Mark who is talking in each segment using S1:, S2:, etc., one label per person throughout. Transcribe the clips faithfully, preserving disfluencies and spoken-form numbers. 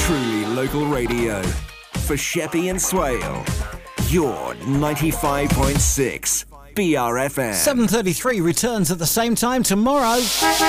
S1: Truly local radio. For Sheppey and Swale, you're ninety-five point six B R F M.
S2: seven thirty-three returns at the same time tomorrow.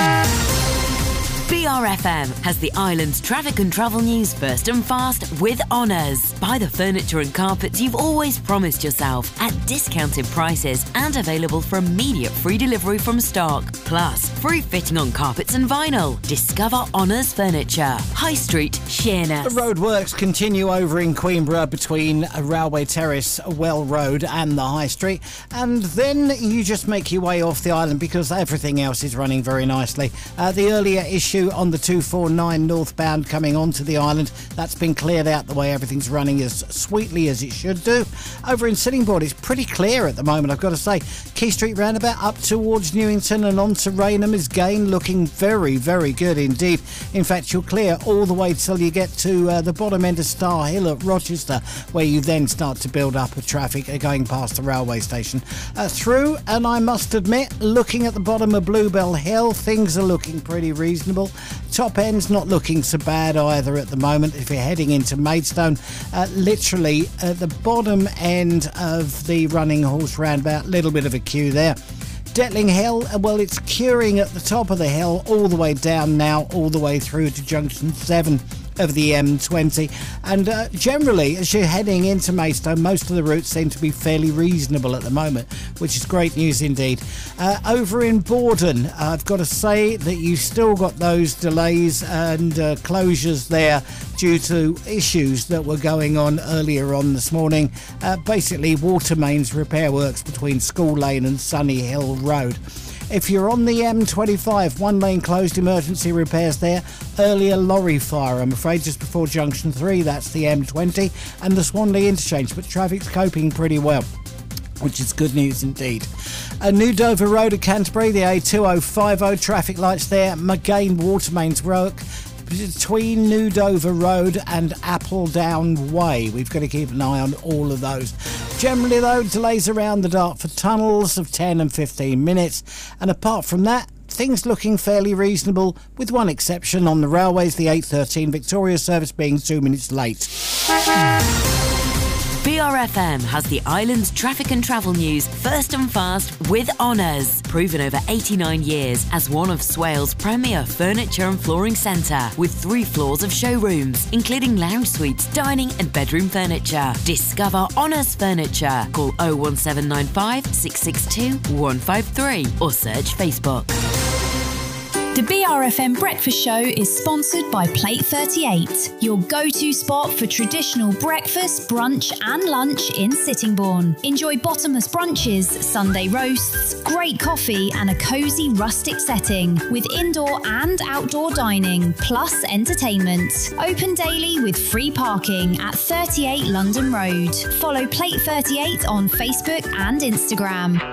S3: B R F M has the island's traffic and travel news first and fast with Honours. Buy the furniture and carpets you've always promised yourself at discounted prices and available for immediate free delivery from stock. Plus, free fitting on carpets and vinyl. Discover Honours Furniture. High Street, Sheerness.
S2: The roadworks continue over in Queenborough between Railway Terrace, Well Road and the High Street. And then you just make your way off the island because everything else is running very nicely. Uh, the earlier issue on the two forty-nine northbound coming onto the island, that's been cleared out the way. Everything's running as sweetly as it should do. Over in Sittingbourne, it's pretty clear at the moment, I've got to say. Quay Street roundabout up towards Newington and on to Raynham is again looking very, very good indeed. In fact, you'll clear all the way till you get to uh, the bottom end of Star Hill at Rochester, where you then start to build up a traffic going past the railway station. Uh, through, and I must admit, looking at the bottom of Bluebell Hill, things are looking pretty reasonable. Top end's not looking so bad either at the moment. If you're heading into Maidstone, uh, literally at the bottom end of the Running Horse roundabout, little bit of a queue there. Detling Hill, well, it's queuing at the top of the hill all the way down now, all the way through to junction seven of the M twenty, and uh, generally as you're heading into Maidstone, most of the routes seem to be fairly reasonable at the moment, which is great news indeed. Uh, over in Borden, uh, I've got to say that you've still got those delays and uh, closures there due to issues that were going on earlier on this morning. Uh, basically water mains repair works between School Lane and Sunny Hill Road. If you're on the M twenty-five, one lane closed, emergency repairs there. Earlier lorry fire, I'm afraid, just before junction three, that's the M twenty and the Swanley interchange, but traffic's coping pretty well, which is good news indeed. A New Dover Road at Canterbury, the A two oh five oh, traffic lights there. Magain water mains work between New Dover Road and Appledown Way. We've got to keep an eye on all of those. Generally though, delays around the Dartford tunnels of ten and fifteen minutes, and apart from that, things looking fairly reasonable, with one exception on the railways, the eight thirteen Victoria service being two minutes late.
S3: B R F M has the island's traffic and travel news first and fast with Honours. Proven over eighty-nine years as one of Swale's premier furniture and flooring centre, with three floors of showrooms, including lounge suites, dining and bedroom furniture. Discover Honours Furniture. Call oh one seven nine five, six six two, one five three or search Facebook.
S4: The B R F M Breakfast Show is sponsored by Plate thirty-eight, your go-to spot for traditional breakfast, brunch and lunch in Sittingbourne. Enjoy bottomless brunches, Sunday roasts, great coffee and a cosy rustic setting with indoor and outdoor dining, plus entertainment. Open daily with free parking at thirty-eight London Road. Follow Plate thirty-eight on Facebook and Instagram.